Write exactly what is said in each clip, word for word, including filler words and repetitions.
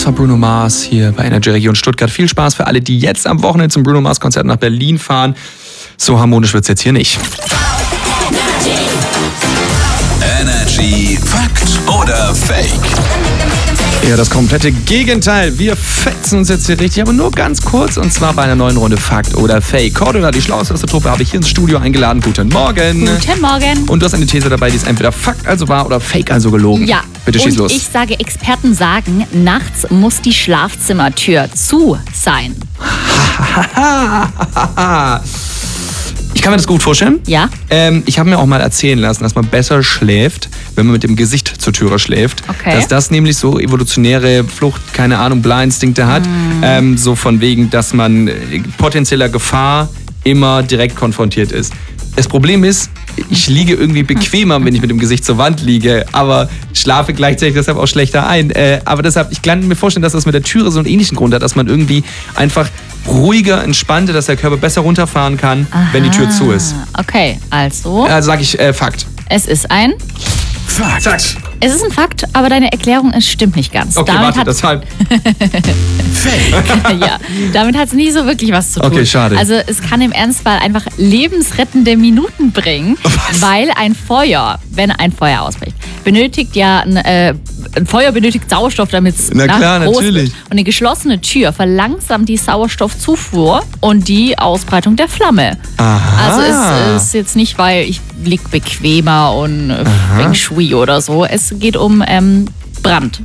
war Bruno Mars hier bei Energy Region Stuttgart. Viel Spaß für alle, die jetzt am Wochenende zum Bruno Mars Konzert nach Berlin fahren. So harmonisch wird's jetzt hier nicht. Energy Fakt oder Fake? Ja, das komplette Gegenteil. Wir fetzen uns jetzt hier richtig, aber nur ganz kurz. Und zwar bei einer neuen Runde Fakt oder Fake. Cordula, die schlauste Truppe, habe ich hier ins Studio eingeladen. Guten Morgen. Guten Morgen. Und du hast eine These dabei, die ist entweder Fakt, also wahr, oder Fake, also gelogen. Ja. Bitte schieß und los. Ich sage, Experten sagen, nachts muss die Schlafzimmertür zu sein. Ich kann mir das gut vorstellen. Ja. Ähm, ich habe mir auch mal erzählen lassen, dass man besser schläft, wenn man mit dem Gesicht zur Türe schläft. Okay. Dass das nämlich so evolutionäre Flucht, keine Ahnung, Bla-Instinkte hat. Mm. Ähm, so von wegen, dass man potenzieller Gefahr immer direkt konfrontiert ist. Das Problem ist, ich liege irgendwie bequemer, wenn ich mit dem Gesicht zur Wand liege, aber schlafe gleichzeitig deshalb auch schlechter ein. Äh, aber deshalb, ich kann mir vorstellen, dass das mit der Türe so einen ähnlichen Grund hat, dass man irgendwie einfach ruhiger, entspannter, dass der Körper besser runterfahren kann, Aha. wenn die Tür zu ist. Okay, also. Also sage ich äh, Fakt. Es ist ein. Fakt. Fakt. Es ist ein Fakt, aber deine Erklärung ist, stimmt nicht ganz. Okay, damit warte, hat, deshalb. Fake. ja, damit hat es nie so wirklich was zu tun. Okay, schade. Also es kann im Ernstfall einfach lebensrettende Minuten bringen, Was? weil ein Feuer, wenn ein Feuer ausbricht, benötigt ja ein, äh, ein Feuer benötigt Sauerstoff, damit es Na klar, groß natürlich. wird. Und eine geschlossene Tür verlangsamt die Sauerstoffzufuhr und die Ausbreitung der Flamme. Aha. Also es ist jetzt nicht, weil ich lieg bequemer und äh, Feng Shui oder so. Es geht um ähm, Brand.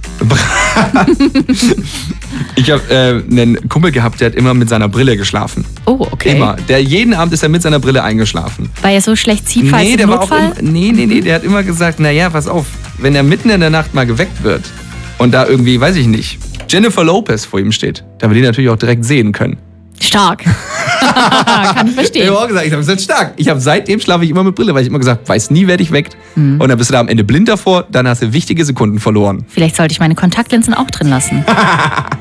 Ich habe äh, einen Kumpel gehabt, der hat immer mit seiner Brille geschlafen. Oh, okay. Immer. Der, jeden Abend ist er mit seiner Brille eingeschlafen. Weil er so schlecht zieht, falls Nee, im der war auch Notfall? im, nee, nee, nee, der hat immer gesagt, naja, pass auf, wenn er mitten in der Nacht mal geweckt wird und da irgendwie, weiß ich nicht, Jennifer Lopez vor ihm steht, da will ihn natürlich auch direkt sehen können. Stark. Kann ich Ich verstehen. habe auch gesagt, ich habe gesagt, stark. Ich habe seitdem schlafe ich immer mit Brille, weil ich immer gesagt, weiß nie, wer dich weckt. Mhm. Und dann bist du da am Ende blind davor, dann hast du wichtige Sekunden verloren. Vielleicht sollte ich meine Kontaktlinsen auch drin lassen.